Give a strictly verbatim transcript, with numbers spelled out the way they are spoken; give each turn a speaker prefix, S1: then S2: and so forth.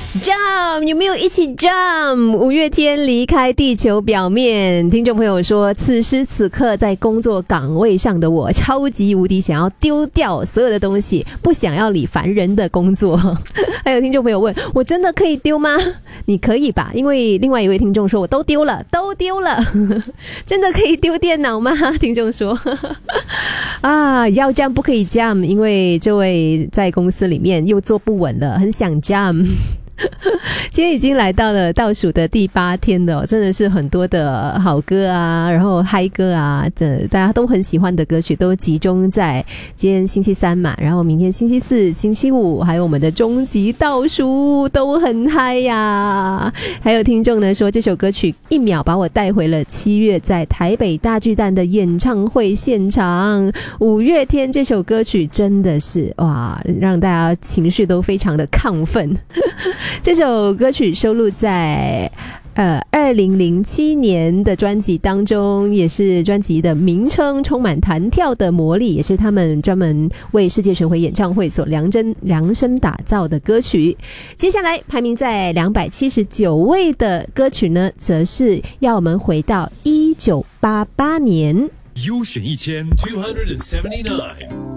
S1: Jump 有没有一起 Jump？ 五月天离开地球表面，听众朋友说，此时此刻在工作岗位上的我，超级无敌想要丢掉所有的东西，不想要理烦人的工作。还有听众朋友问，我真的可以丢吗？你可以吧，因为另外一位听众说，我都丢了，都丢了，真的可以丢电脑吗？听众说，啊，要 Jump 不可以 Jump， 因为这位在公司里面又坐不稳了，很想 Jump。今天已经来到了倒数的第八天了，真的是很多的好歌啊，然后嗨歌啊，这大家都很喜欢的歌曲都集中在今天星期三嘛，然后明天星期四、星期五，还有我们的终极倒数都很嗨呀。还有听众呢说，这首歌曲一秒把我带回了七月在台北大巨蛋的演唱会现场。五月天这首歌曲真的是哇，让大家情绪都非常的亢奋。这首歌曲收录在呃二零零七年的专辑当中，也是专辑的名称充满弹跳的魔力，也是他们专门为世界巡回演唱会所量真量身打造的歌曲。接下来排名在两百七十九位的歌曲呢，则是要我们回到一九八八年。
S2: 优选一千 two hundred seventy-nine